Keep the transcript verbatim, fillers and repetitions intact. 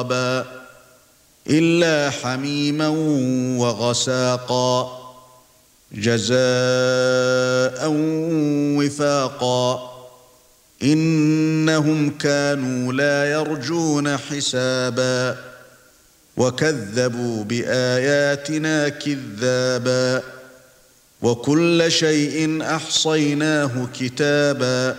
إلا حميما وغساقا جزاء وفاقا إنهم كانوا لا يرجون حسابا وكذبوا بآياتنا كذابا وكل شيء أحصيناه كتابا